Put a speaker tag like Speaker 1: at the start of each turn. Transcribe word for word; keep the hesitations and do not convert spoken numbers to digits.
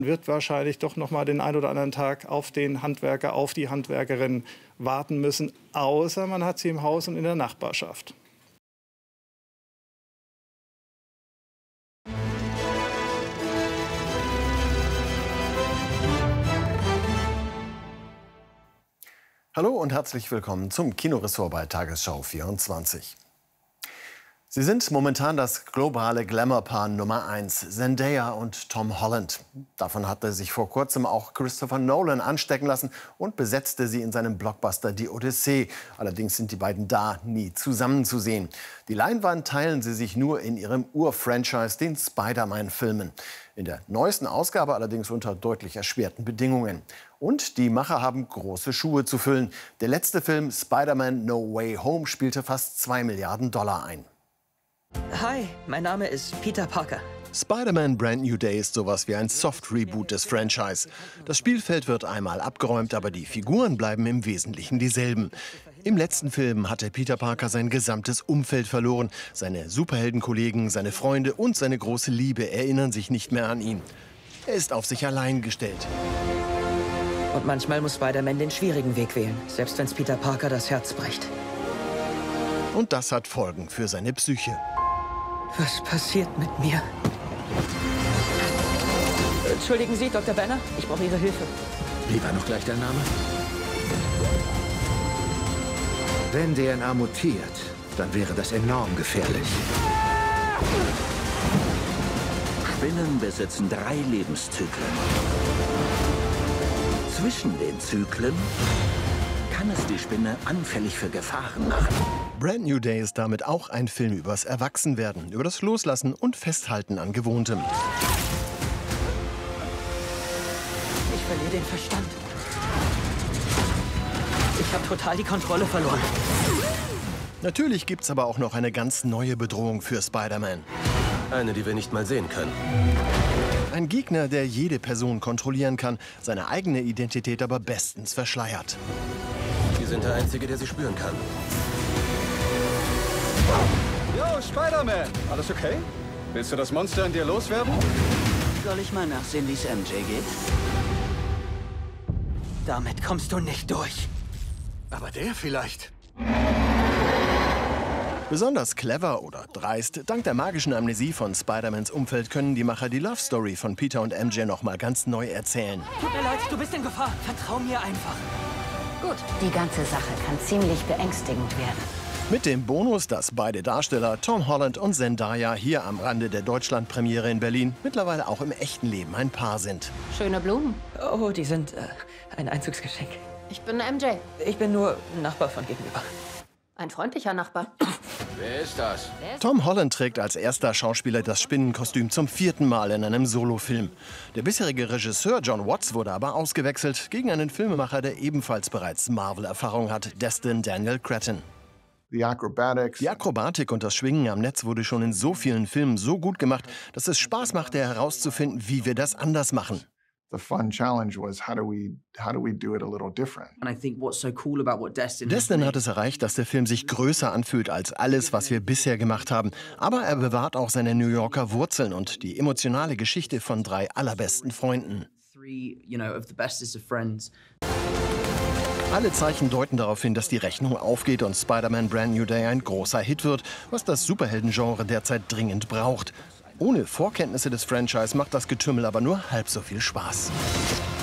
Speaker 1: Wird wahrscheinlich doch noch mal den einen oder anderen Tag auf den Handwerker, auf die Handwerkerin warten müssen, außer man hat sie im Haus und in der Nachbarschaft.
Speaker 2: Hallo und herzlich willkommen zum Kinoressort bei Tagesschau vierundzwanzig. Sie sind momentan das globale Glamour-Paar Nummer eins, Zendaya und Tom Holland. Davon hatte sich vor kurzem auch Christopher Nolan anstecken lassen und besetzte sie in seinem Blockbuster Die Odyssee. Allerdings sind die beiden da nie zusammenzusehen. Die Leinwand teilen sie sich nur in ihrem Ur-Franchise, den Spider-Man-Filmen. In der neuesten Ausgabe allerdings unter deutlich erschwerten Bedingungen. Und die Macher haben große Schuhe zu füllen. Der letzte Film Spider-Man No Way Home spielte fast zwei Milliarden Dollar ein.
Speaker 3: Hi, mein Name ist Peter Parker.
Speaker 2: Spider-Man Brand New Day ist sowas wie ein Soft-Reboot des Franchise. Das Spielfeld wird einmal abgeräumt, aber die Figuren bleiben im Wesentlichen dieselben. Im letzten Film hatte Peter Parker sein gesamtes Umfeld verloren. Seine Superheldenkollegen, seine Freunde und seine große Liebe erinnern sich nicht mehr an ihn. Er ist auf sich allein gestellt.
Speaker 3: Und manchmal muss Spider-Man den schwierigen Weg wählen, selbst wenn es Peter Parker das Herz bricht.
Speaker 2: Und das hat Folgen für seine Psyche.
Speaker 3: Was passiert mit mir? Entschuldigen Sie, Doktor Banner, ich brauche Ihre Hilfe.
Speaker 4: Wie war noch gleich dein Name? Wenn D N A mutiert, dann wäre das enorm gefährlich.
Speaker 5: Spinnen besitzen drei Lebenszyklen. Zwischen den Zyklen kann es die Spinne anfällig für Gefahren machen.
Speaker 2: Brand New Day ist damit auch ein Film übers Erwachsenwerden, über das Loslassen und Festhalten an Gewohntem.
Speaker 3: Ich verliere den Verstand. Ich habe total die Kontrolle verloren.
Speaker 2: Natürlich gibt's aber auch noch eine ganz neue Bedrohung für Spider-Man.
Speaker 6: Eine, die wir nicht mal sehen können.
Speaker 2: Ein Gegner, der jede Person kontrollieren kann, seine eigene Identität aber bestens verschleiert.
Speaker 6: Sie sind der Einzige, der sie spüren kann.
Speaker 7: Yo, Spider-Man! Alles okay? Willst du das Monster in dir loswerden?
Speaker 5: Soll ich mal nachsehen, wie es M J geht?
Speaker 3: Damit kommst du nicht durch.
Speaker 7: Aber der vielleicht.
Speaker 2: Besonders clever oder dreist, dank der magischen Amnesie von Spider-Mans Umfeld können die Macher die Love Story von Peter und M J noch mal ganz neu erzählen.
Speaker 3: Tut mir leid, du bist in Gefahr. Vertrau mir einfach.
Speaker 8: Gut, die ganze Sache kann ziemlich beängstigend werden.
Speaker 2: Mit dem Bonus, dass beide Darsteller, Tom Holland und Zendaya, hier am Rande der Deutschlandpremiere in Berlin mittlerweile auch im echten Leben ein Paar sind.
Speaker 8: Schöne Blumen.
Speaker 3: Oh, die sind äh, ein Einzugsgeschenk.
Speaker 8: Ich bin M J.
Speaker 3: Ich bin nur Nachbar von gegenüber.
Speaker 8: Ein freundlicher Nachbar.
Speaker 6: Wer ist das?
Speaker 2: Tom Holland trägt als erster Schauspieler das Spinnenkostüm zum vierten Mal in einem Solofilm. Der bisherige Regisseur John Watts wurde aber ausgewechselt gegen einen Filmemacher, der ebenfalls bereits Marvel-Erfahrung hat, Destin Daniel Cretton. Die Akrobatik und das Schwingen am Netz wurde schon in so vielen Filmen so gut gemacht, dass es Spaß machte, herauszufinden, wie wir das anders machen. Destin hat es erreicht, dass der Film sich größer anfühlt als alles, was wir bisher gemacht haben. Aber er bewahrt auch seine New Yorker Wurzeln und die emotionale Geschichte von drei allerbesten Freunden. Alle Zeichen deuten darauf hin, dass die Rechnung aufgeht und Spider-Man Brand New Day ein großer Hit wird, was das Superheldengenre derzeit dringend braucht. Ohne Vorkenntnisse des Franchise macht das Getümmel aber nur halb so viel Spaß.